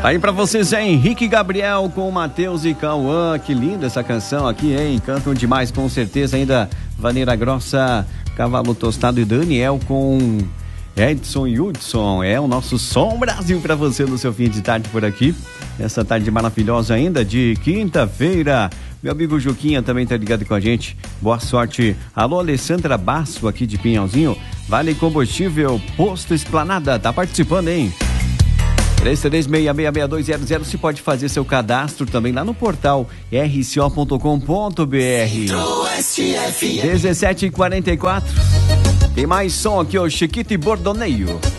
Aí pra vocês é Henrique Gabriel com Matheus e Cauã. Que linda essa canção aqui, hein? Cantam demais, com certeza. Ainda Vaneira Grossa, Cavalo Tostado e Daniel com Edson e Hudson. É o nosso Som Brasil pra você no seu fim de tarde por aqui. Essa tarde maravilhosa ainda de quinta-feira. Meu amigo Juquinha também tá ligado com a gente. Boa sorte. Alô, Alessandra Basso aqui de Pinhalzinho. Vale Combustível, Posto Esplanada. Tá participando, hein? 33666200. Se pode fazer seu cadastro também lá no portal rco.com.br. 17h44. Tem mais som aqui, ó, Chiquito e Bordoneio.